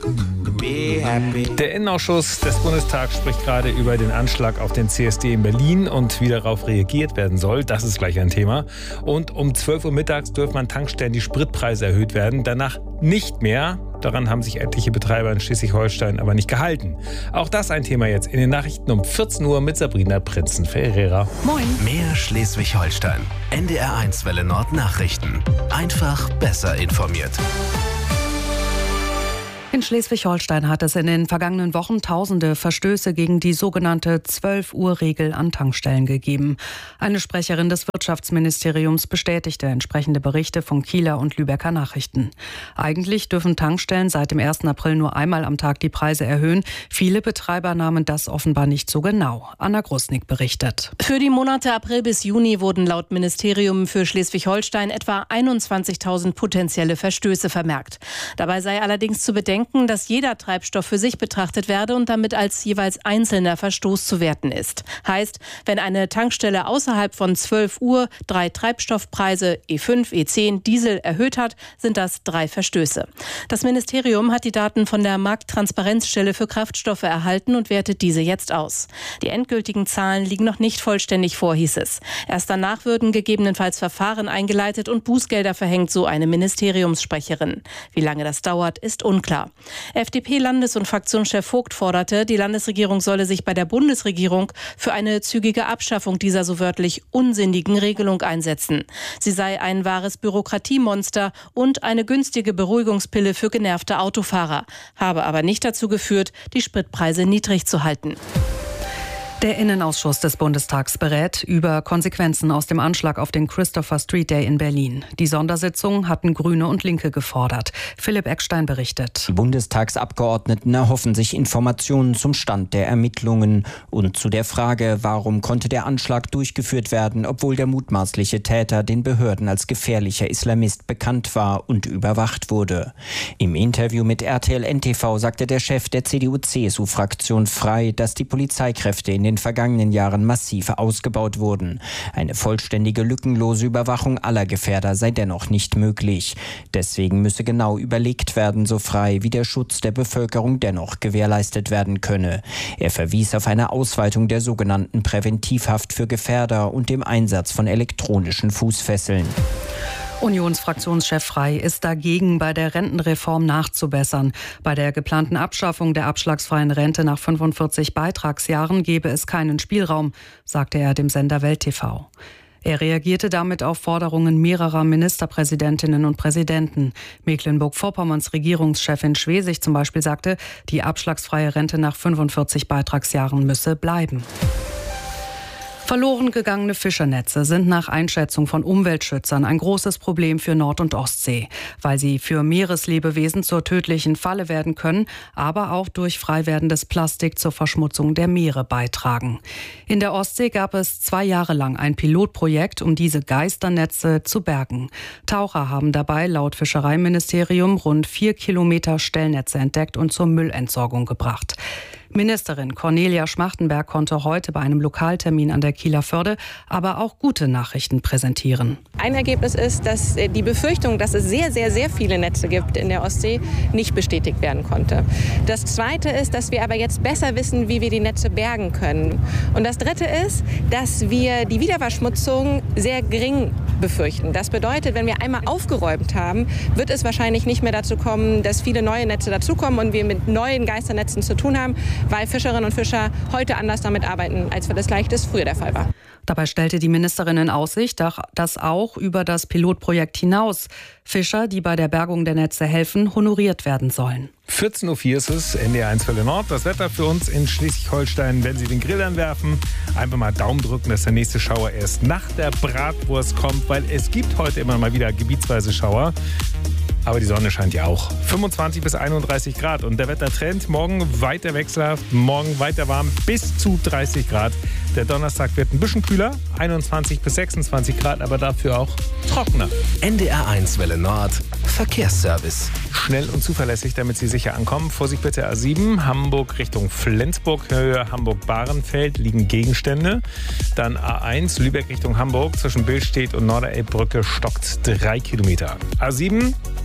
Der Innenausschuss des Bundestags spricht gerade über den Anschlag auf den CSD in Berlin und wie darauf reagiert werden soll. Das ist gleich ein Thema. Und um 12 Uhr mittags dürfen an Tankstellen die Spritpreise erhöht werden. Danach nicht mehr. Daran haben sich etliche Betreiber in Schleswig-Holstein aber nicht gehalten. Auch das ein Thema jetzt in den Nachrichten um 14 Uhr mit Sabrina Prinzen-Ferreira. Moin. Mehr Schleswig-Holstein. NDR1 Welle Nord Nachrichten. Einfach besser informiert. In Schleswig-Holstein hat es in den vergangenen Wochen tausende Verstöße gegen die sogenannte 12-Uhr-Regel an Tankstellen gegeben. Eine Sprecherin des Wirtschaftsministeriums bestätigte entsprechende Berichte von Kieler und Lübecker Nachrichten. Eigentlich dürfen Tankstellen seit dem 1. April nur einmal am Tag die Preise erhöhen. Viele Betreiber nahmen das offenbar nicht so genau. Anna Grusnick berichtet. Für die Monate April bis Juni wurden laut Ministerium für Schleswig-Holstein etwa 21.000 potenzielle Verstöße vermerkt. Dabei sei allerdings zu bedenken, dass jeder Treibstoff für sich betrachtet werde und damit als jeweils einzelner Verstoß zu werten ist. Heißt, wenn eine Tankstelle außerhalb von 12 Uhr 3 Treibstoffpreise E5, E10, Diesel erhöht hat, sind das 3 Verstöße. Das Ministerium hat die Daten von der Markttransparenzstelle für Kraftstoffe erhalten und wertet diese jetzt aus. Die endgültigen Zahlen liegen noch nicht vollständig vor, hieß es. Erst danach würden gegebenenfalls Verfahren eingeleitet und Bußgelder verhängt, so eine Ministeriumssprecherin. Wie lange das dauert, ist unklar. FDP-Landes- und Fraktionschef Vogt forderte, die Landesregierung solle sich bei der Bundesregierung für eine zügige Abschaffung dieser so wörtlich unsinnigen Regelung einsetzen. Sie sei ein wahres Bürokratiemonster und eine günstige Beruhigungspille für genervte Autofahrer, habe aber nicht dazu geführt, die Spritpreise niedrig zu halten. Der Innenausschuss des Bundestags berät über Konsequenzen aus dem Anschlag auf den Christopher Street Day in Berlin. Die Sondersitzung hatten Grüne und Linke gefordert. Philipp Eckstein berichtet. Die Bundestagsabgeordneten erhoffen sich Informationen zum Stand der Ermittlungen und zu der Frage, warum konnte der Anschlag durchgeführt werden, obwohl der mutmaßliche Täter den Behörden als gefährlicher Islamist bekannt war und überwacht wurde. Im Interview mit RTL NTV sagte der Chef der CDU-CSU-Fraktion frei, dass die Polizeikräfte in den vergangenen Jahren massiv ausgebaut wurden. Eine vollständige, lückenlose Überwachung aller Gefährder sei dennoch nicht möglich. Deswegen müsse genau überlegt werden, so frei, wie der Schutz der Bevölkerung dennoch gewährleistet werden könne. Er verwies auf eine Ausweitung der sogenannten Präventivhaft für Gefährder und dem Einsatz von elektronischen Fußfesseln. Unionsfraktionschef Frey ist dagegen, bei der Rentenreform nachzubessern. Bei der geplanten Abschaffung der abschlagsfreien Rente nach 45 Beitragsjahren gebe es keinen Spielraum, sagte er dem Sender Welt TV. Er reagierte damit auf Forderungen mehrerer Ministerpräsidentinnen und Präsidenten. Mecklenburg-Vorpommerns Regierungschefin Schwesig zum Beispiel sagte, die abschlagsfreie Rente nach 45 Beitragsjahren müsse bleiben. Verloren gegangene Fischernetze sind nach Einschätzung von Umweltschützern ein großes Problem für Nord- und Ostsee, weil sie für Meereslebewesen zur tödlichen Falle werden können, aber auch durch freiwerdendes Plastik zur Verschmutzung der Meere beitragen. In der Ostsee gab es 2 Jahre lang ein Pilotprojekt, um diese Geisternetze zu bergen. Taucher haben dabei laut Fischereiministerium rund 4 Kilometer Stellnetze entdeckt und zur Müllentsorgung gebracht. Ministerin Cornelia Schmachtenberg konnte heute bei einem Lokaltermin an der Kieler Förde aber auch gute Nachrichten präsentieren. Ein Ergebnis ist, dass die Befürchtung, dass es sehr, sehr, sehr viele Netze gibt in der Ostsee, nicht bestätigt werden konnte. Das Zweite ist, dass wir aber jetzt besser wissen, wie wir die Netze bergen können. Und das Dritte ist, dass wir die Wiederverschmutzung sehr gering befürchten. Das bedeutet, wenn wir einmal aufgeräumt haben, wird es wahrscheinlich nicht mehr dazu kommen, dass viele neue Netze dazukommen und wir mit neuen Geisternetzen zu tun haben, weil Fischerinnen und Fischer heute anders damit arbeiten, als das vielleicht früher der Fall war. Dabei stellte die Ministerin in Aussicht, dass auch über das Pilotprojekt hinaus Fischer, die bei der Bergung der Netze helfen, honoriert werden sollen. 14.04 Uhr ist es, NDR1 Welle Nord. Das Wetter für uns in Schleswig-Holstein, wenn Sie den Grill anwerfen, einfach mal Daumen drücken, dass der nächste Schauer erst nach der Bratwurst kommt, weil es gibt heute immer mal wieder gebietsweise Schauer. Aber die Sonne scheint ja auch. 25 bis 31 Grad. Und der Wettertrend, morgen weiter wechselhaft, morgen weiter warm bis zu 30 Grad. Der Donnerstag wird ein bisschen kühler, 21 bis 26 Grad, aber dafür auch trockener. NDR1 Welle Nord, Verkehrsservice. Schnell und zuverlässig, damit Sie sicher ankommen. Vorsicht bitte A7, Hamburg Richtung Flensburg, Höhe Hamburg-Bahrenfeld liegen Gegenstände. Dann A1, Lübeck Richtung Hamburg, zwischen Billstedt und Norderelbbrücke stockt 3 Kilometer. A7,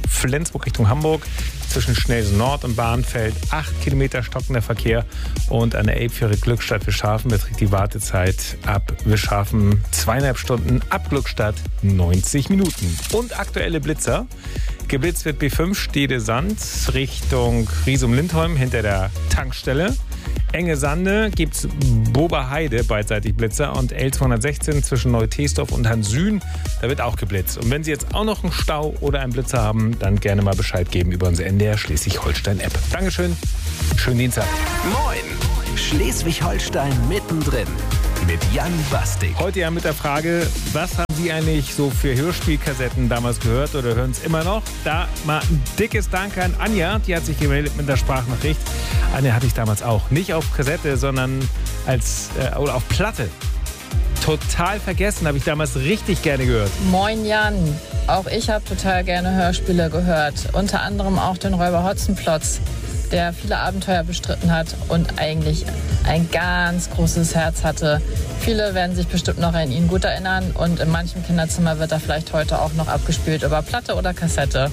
Flensburg Richtung Hamburg. Zwischen Schnelsen Nord und Bahnfeld 8 Kilometer stockender Verkehr. Und an der Elbfähre Glückstadt-Wischhafen beträgt die Wartezeit ab Wischhafen 2,5 Stunden, ab Glückstadt 90 Minuten. Und aktuelle Blitzer. Geblitzt wird B5 Stede-Sand Richtung Riesum-Lindholm hinter der Tankstelle. Enge Sande gibt's Boberheide, beidseitig Blitzer, und L216 zwischen Neutesdorf und Hansüen, da wird auch geblitzt. Und wenn Sie jetzt auch noch einen Stau oder einen Blitzer haben, dann gerne mal Bescheid geben über unsere NDR Schleswig-Holstein-App. Dankeschön, schönen Dienstag. Moin, Schleswig-Holstein mittendrin mit Jan Bastik. Heute ja mit der Frage, was haben Sie eigentlich so für Hörspielkassetten damals gehört oder hören es immer noch? Da mal ein dickes Danke an Anja, die hat sich gemeldet mit der Sprachnachricht. Anja hatte ich damals auch. Nicht auf Kassette, sondern oder auf Platte. Total vergessen, habe ich damals richtig gerne gehört. Moin Jan, auch ich habe total gerne Hörspiele gehört. Unter anderem auch den Räuber Hotzenplotz, der viele Abenteuer bestritten hat und eigentlich ein ganz großes Herz hatte. Viele werden sich bestimmt noch an ihn gut erinnern und in manchem Kinderzimmer wird er vielleicht heute auch noch abgespielt über Platte oder Kassette.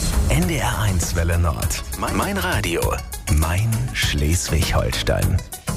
NDR 1 Welle Nord. Mein Radio. Mein Schleswig-Holstein.